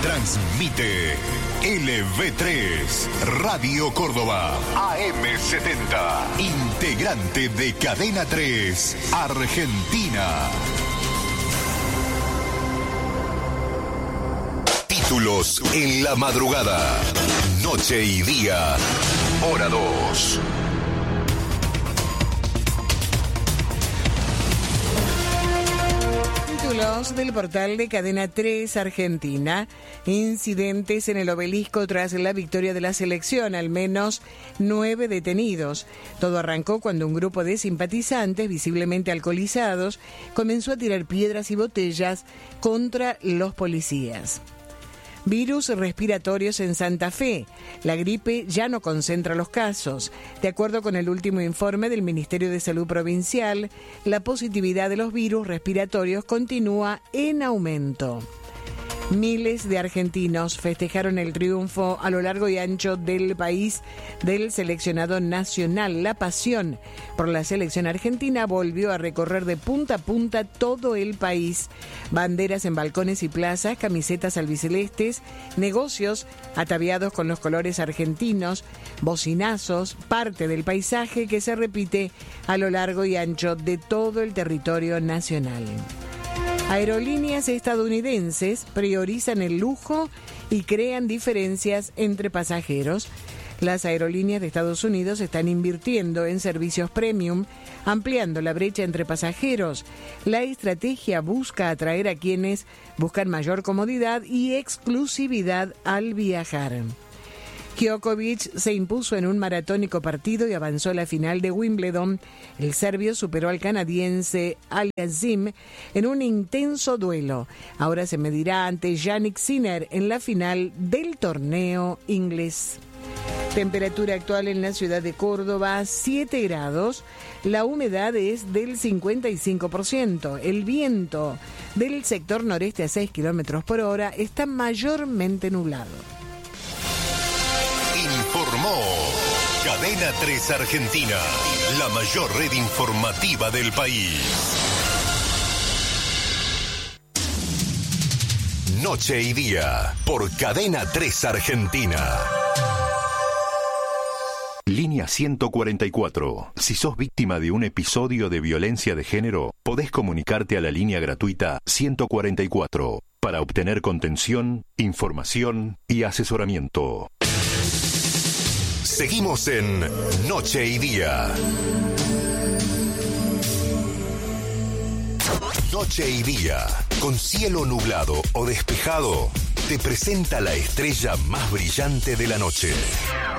Transmite LV3, Radio Córdoba, AM70, integrante de Cadena 3, Argentina. Títulos en la madrugada, noche y día, hora 2. Títulos del portal de Cadena 3 Argentina. Incidentes en el Obelisco tras la victoria de la selección, al menos 9 detenidos. Todo arrancó cuando un grupo de simpatizantes, visiblemente alcoholizados, comenzó a tirar piedras y botellas contra los policías. Virus respiratorios en Santa Fe. La gripe ya no concentra los casos. De acuerdo con el último informe del Ministerio de Salud Provincial, la positividad de los virus respiratorios continúa en aumento. Miles de argentinos festejaron el triunfo a lo largo y ancho del país del seleccionado nacional. La pasión por la selección argentina volvió a recorrer de punta a punta todo el país. Banderas en balcones y plazas, camisetas albicelestes, negocios ataviados con los colores argentinos, bocinazos, parte del paisaje que se repite a lo largo y ancho de todo el territorio nacional. Aerolíneas estadounidenses priorizan el lujo y crean diferencias entre pasajeros. Las aerolíneas de Estados Unidos están invirtiendo en servicios premium, ampliando la brecha entre pasajeros. La estrategia busca atraer a quienes buscan mayor comodidad y exclusividad al viajar. Djokovic se impuso en un maratónico partido y avanzó a la final de Wimbledon. El serbio superó al canadiense Aliassime en un intenso duelo. Ahora se medirá ante Jannik Sinner en la final del torneo inglés. Temperatura actual en la ciudad de Córdoba, 7 grados. La humedad es del 55%. El viento del sector noreste a 6 kilómetros por hora está mayormente nublado. Informó Cadena 3 Argentina, la mayor red informativa del país. Noche y día, por Cadena 3 Argentina. Línea 144. Si sos víctima de un episodio de violencia de género, podés comunicarte a la línea gratuita 144 para obtener contención, información y asesoramiento. Seguimos en Noche y Día. Noche y Día, con cielo nublado o despejado, te presenta la estrella más brillante de la noche.